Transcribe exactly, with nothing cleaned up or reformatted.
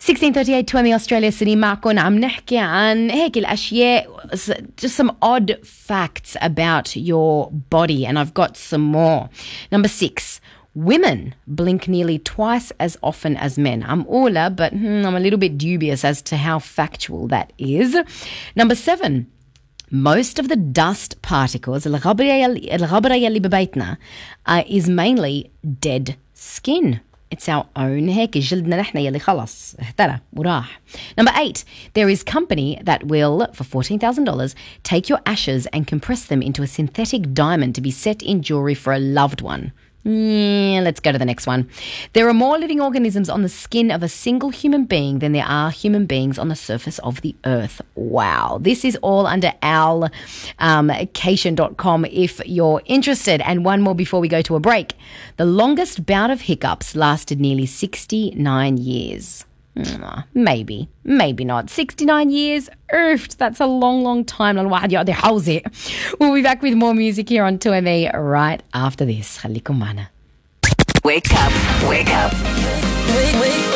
sixteen thirty-eight to M E Australia City. معكم عم نحكي عن هيك الأشياء, just some odd facts about your body, and I've got some more. Number six, women blink nearly twice as often as men. I'm Ola, but hmm, I'm a little bit dubious as to how factual that is. Number seven, most of the dust particles الغبرة يلي ببيتنا uh, is mainly dead skin. It's our own هيك جلدنا نحن يلي خلص احترى وراح. Number eight, there is company that will, for fourteen thousand dollars, take your ashes and compress them into a synthetic diamond to be set in jewelry for a loved one. Yeah, let's go to the next one. There are more living organisms on the skin of a single human being than there are human beings on the surface of the earth. Wow. This is all under al cation dot com if you're interested. And one more before we go to a break. The longest bout of hiccups lasted nearly sixty-nine years. Mm, maybe, maybe not. sixty-nine years? Oofed. That's a long, long time. We'll be back with more music here on two M E right after this. خليكم معنا. Wake up, wake up. Wake, wake.